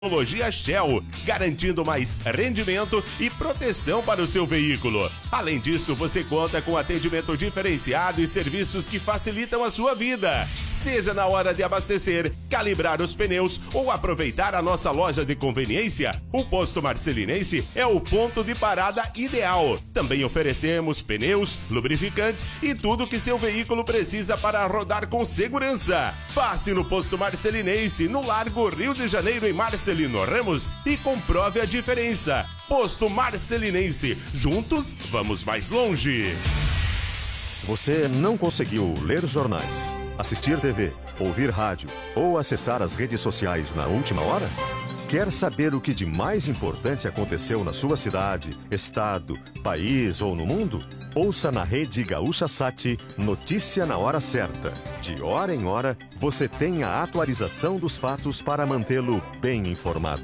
Tecnologia Shell, garantindo mais rendimento e proteção para o seu veículo. Além disso, você conta com atendimento diferenciado e serviços que facilitam a sua vida. Seja na hora de abastecer, calibrar os pneus ou aproveitar a nossa loja de conveniência, o Posto Marcelinense é o ponto de parada ideal. Também oferecemos pneus, lubrificantes e tudo que seu veículo precisa para rodar com segurança. Passe no Posto Marcelinense, no Largo Rio de Janeiro, em Marcelino Ramos, e comprove a diferença. Posto Marcelinense, juntos vamos mais longe. Você não conseguiu ler jornais, assistir TV, ouvir rádio ou acessar as redes sociais na última hora? Quer saber o que de mais importante aconteceu na sua cidade, estado, país ou no mundo? Ouça na Rede Gaúcha Sat Notícia na Hora Certa. De hora em hora, você tem a atualização dos fatos para mantê-lo bem informado.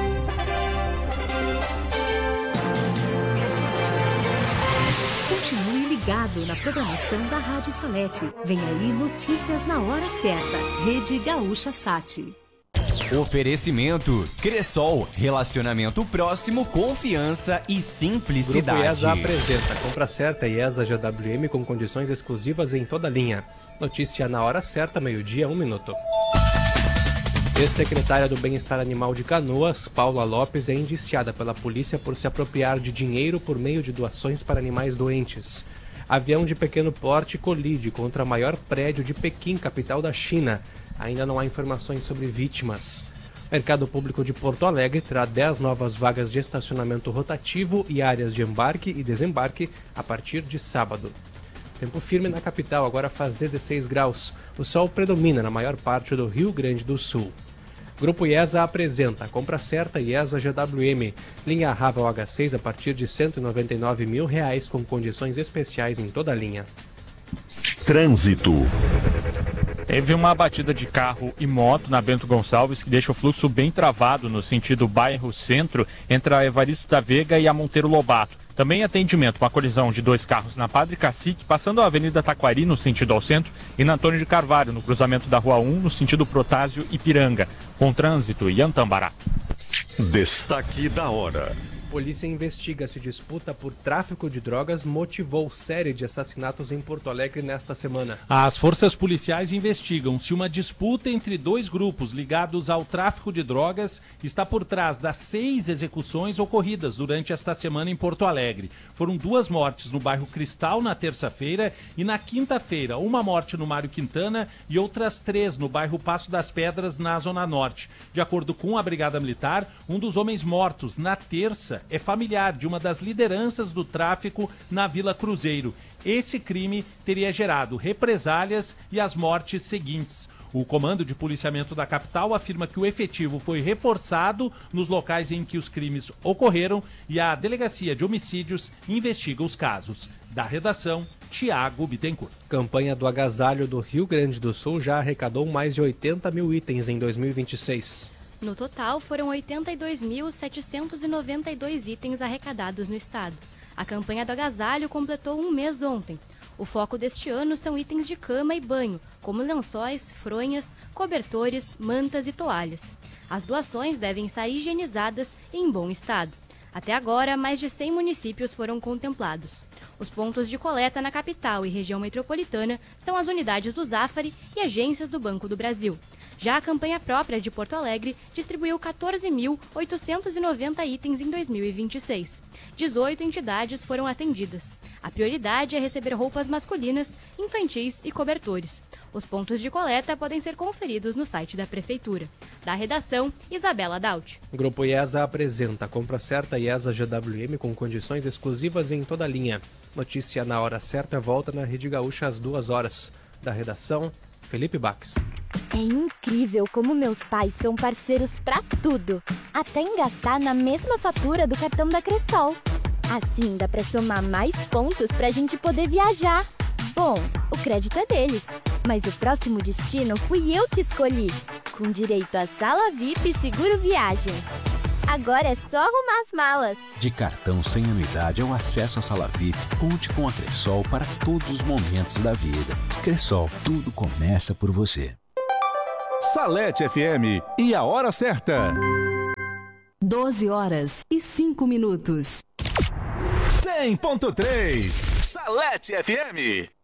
Continue ligado na programação da Rádio Salete. Vem aí Notícias na Hora Certa. Rede Gaúcha Sat. Oferecimento Cressol, relacionamento próximo, confiança e simplicidade. Grupo IESA apresenta compra certa IESA GWM com condições exclusivas em toda a linha. Notícia na Hora Certa, meio-dia, 1 minuto. Ex-secretária do Bem-Estar Animal de Canoas, Paula Lopes, é indiciada pela polícia por se apropriar de dinheiro por meio de doações para animais doentes. Avião de pequeno porte colide contra o maior prédio de Pequim, capital da China. Ainda não há informações sobre vítimas. O Mercado Público de Porto Alegre terá 10 novas vagas de estacionamento rotativo e áreas de embarque e desembarque a partir de sábado. Tempo firme na capital, agora faz 16 graus. O sol predomina na maior parte do Rio Grande do Sul. Grupo IESA apresenta a compra certa IESA GWM. Linha Ravel H6 a partir de R$ 199 mil com condições especiais em toda a linha. Trânsito. Teve uma batida de carro e moto na Bento Gonçalves que deixa o fluxo bem travado no sentido bairro-centro entre a Evaristo da Veiga e a Monteiro Lobato. Também atendimento com a colisão de 2 carros na Padre Cacique, passando a Avenida Taquari no sentido ao centro e na Antônio de Carvalho, no cruzamento da Rua 1, no sentido Protásio e Piranga, com trânsito e Antambará. Destaque da hora. Polícia investiga se disputa por tráfico de drogas motivou série de assassinatos em Porto Alegre nesta semana. As forças policiais investigam se uma disputa entre 2 grupos ligados ao tráfico de drogas está por trás das 6 execuções ocorridas durante esta semana em Porto Alegre. Foram 2 mortes no bairro Cristal na terça-feira e na quinta-feira, uma morte no Mário Quintana e outras 3 no bairro Passo das Pedras, na Zona Norte. De acordo com a Brigada Militar, um dos homens mortos na terça é familiar de uma das lideranças do tráfico na Vila Cruzeiro. Esse crime teria gerado represálias e as mortes seguintes. O Comando de Policiamento da capital afirma que o efetivo foi reforçado nos locais em que os crimes ocorreram e a Delegacia de Homicídios investiga os casos. Da redação, Tiago Bittencourt. Campanha do Agasalho do Rio Grande do Sul já arrecadou mais de 80 mil itens em 2026. No total, foram 82.792 itens arrecadados no estado. A campanha do agasalho completou 1 mês ontem. O foco deste ano são itens de cama e banho, como lençóis, fronhas, cobertores, mantas e toalhas. As doações devem estar higienizadas e em bom estado. Até agora, mais de 100 municípios foram contemplados. Os pontos de coleta na capital e região metropolitana são as unidades do Zafari e agências do Banco do Brasil. Já a campanha própria de Porto Alegre distribuiu 14.890 itens em 2026. 18 entidades foram atendidas. A prioridade é receber roupas masculinas, infantis e cobertores. Os pontos de coleta podem ser conferidos no site da Prefeitura. Da redação, Isabela Daut. Grupo IESA apresenta a compra certa IESA GWM com condições exclusivas em toda a linha. Notícia na Hora Certa volta na Rede Gaúcha às 2 horas. Da redação, Felipe Bax. É incrível como meus pais são parceiros pra tudo, até em gastar na mesma fatura do cartão da Cressol. Assim dá pra somar mais pontos pra gente poder viajar. Bom, o crédito é deles, mas o próximo destino fui eu que escolhi, com direito a sala VIP e seguro viagem. Agora é só arrumar as malas. De cartão sem anuidade ao acesso à sala VIP, conte com a Cressol para todos os momentos da vida. Cressol, tudo começa por você. Salete FM e a hora certa. 12h05. 100.3 Salete FM.